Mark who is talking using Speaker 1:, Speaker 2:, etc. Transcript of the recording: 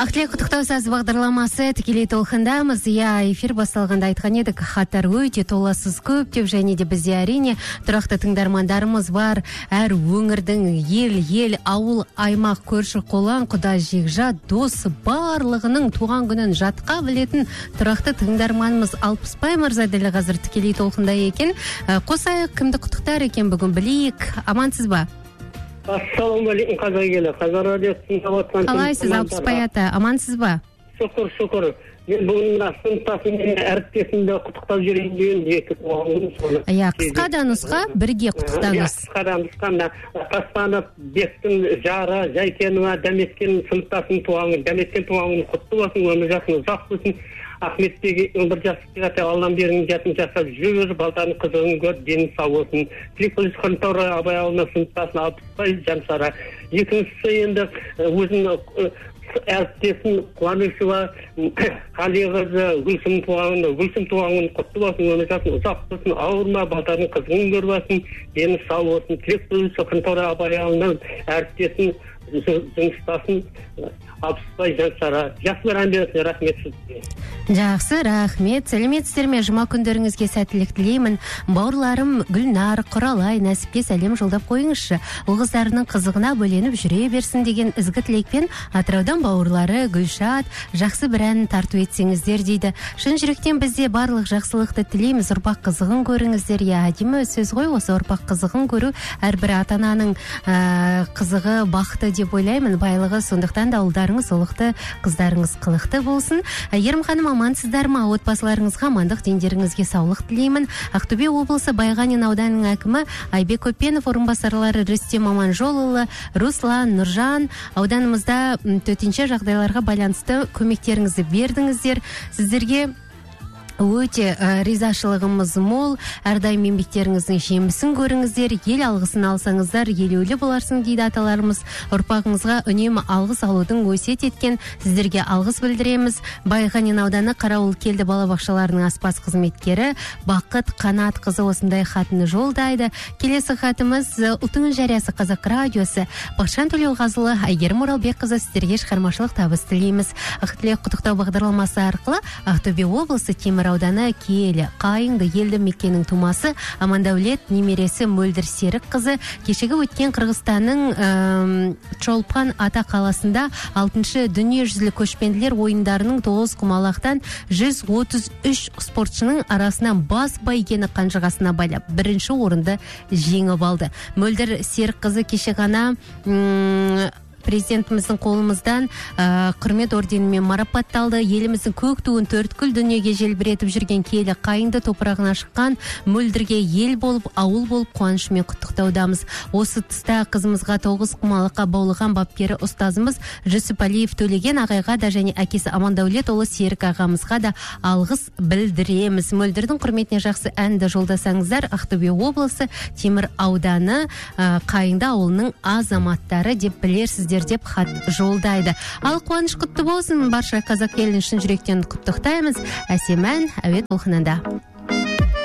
Speaker 1: Ақтілек құттықтау саз бағдарламасы тікелей толқындамыз. Эфир басталғанда айтқан едік, хаттар өте толассыз көп деп, және де бізде әрине тұрақты тыңдармандарымыз бар. Әр өңірдің ел, ауыл, аймақ, көрші, қолаң, құда, жекжат, дос барлығының туған күнін жатқа білетін тұрақты тыңдарманымыз Алпысбай мырза дәл қазір тікелей толқында екен. Қосайық, кімді құттықтар екен бүгін білейік. Амансыз ба?
Speaker 2: Ассалаумағалейкум, қазақ елі, қазақ радиосын тыңдап отқан.
Speaker 1: Қалайсыз, Алпысбай ата, амансыз ба?
Speaker 2: Шүкір. Мен бүгін мына сыныптасыммен әріптесімді құттықтап жүрейін деген екі туған.
Speaker 1: Қысқа да нұсқа, бірге құттықтаңыз.
Speaker 2: Қысқа да нұсқа, мына Тастанов, Бектің жары, Жайкенова, Дәметкен сыныптасының туған, Дәметкен туған құтты болсын, өмір жасын ұзақ болсын. Ахметтегі өмір жасық Аллам беріңіз жатын жасап жүр, балтаның қызығын көр, дені сау болсын. Кликполис Қырынтауры абай ауылына сыныптасын Алпысбай Жансара. Екіншісі енді өзінің әріптесін Қуанышева, Қалиғызы, Гүлсім туғанын құтты болсын, өмір жасын ұзақ болсын, ауырма, балтаның қызығын көр болсын, дені сау болсын. Кликполис Қырынтауры абай ауылына әріптесін жұмыстасын Алпысбай Жансара. Жақсы әндеріңізге рахмет сізге.
Speaker 1: Жақсы, рахмет. Сәлеметсіздер ме? Жұма күндеріңізге сәттілік тілеймін. Бауырларым Гүлнар, Құралай, Нәсіпке сәлем жолдап қойыңызшы. Ұл-қыздарының қызығына бөленіп жүре берсін деген ізгі тілекпен Атыраудан бауырлары Гүлшат жақсы бір ән тарту етсеңіздер дейді. Шын жүректен бізде барлық жақсылықты тілейміз. Ұрпақ қызығын көріңіздер. Әдемі сөз ғой осы, ұрпақ қызығын көру әрбір ата-ананың қызығы бақыты деп ойлаймын. Байлығы, сондықтан да ұлдарыңыз ұлықты, қыздарыңыз қылықты болсын. Ерім ханым, амансыздар ма? Отбасыларыңызға амандық, дендеріңізге саулық тілеймін. Ақтөбе облысы Байғанин ауданының әкімі Айбек Көпенов, орынбасарлары Рүстем Аманжолұлы, Руслан, Нұржан, ауданымызда төтенше жағдайларға байланысты көмектеріңізді бердіңіздер. Сіздерге өте ризашылығымыз мол. Әрдайым еңбектеріңіздің жемісін көріңіздер. Ел алғысын алсаңыздар, елеулі боларсың дейді аталарымыз. Ұрпағыңызға үнемі алғыс алудың өсиет еткен сіздерге алғыс білдіреміз. Байғанин ауданы Қарауылкелді балабақшаларының аспаз қызметкері Бақыт Қанат қызы осындай хатын жолдайды. Келесі хатымыз Ұлттың жариясы Қазақ радиосы Бақытжан Төлеуғазылы Әйгерім Оралбекқызы, сіздерге шығармашылық табыс тілейміз. Ақтілек құттықтау бағдарламасы арқылы Ақтөбе облысы Темір ауданы Киелі Қайыңды елді мекеннің тумасы Амандәулет немересі Мөлдір Серік қызы кешегі өткен Қырғызстанның Чолпан ата қаласында 6-шы дүниежүзілік көшпенділер ойындарының 9 құмалақтан 133 спортшының арасынан бас бәйгені қанжығасына байлап бірінші орынды жеңіп алды. Мөлдір Серік қызы кеше ғана президентіміздің қолымыздан құрмет орденімен марапатталды. Еліміздің көк туын төрткүл дүниеге желбіретіп жүрген Киелі Қайыңды топырағына шыққан Мөлдірге ел болып, ауыл болып қуанышымен құттықтаудамыз. Осы тұста қызымызға 9 құмалаққа баулыған бапкері ұстазымыз Жүсіпәлиев Төлеген ағайға да және әкесі Амандәулет ұлы Серік ағамызға да алғыс білдіреміз. Мөлдірдің құрметіне жақсы әнді жолдасаңыздар, Ақтөбе облысы Темір ауданы Қайыңды ауылының азаматтары деп білерсіздер деп хат жолдайды. Ал қуаныш құтты болсын, барша қазақ елін шын жүректен құттықтаймыз. Әсем ән әуе толқынында.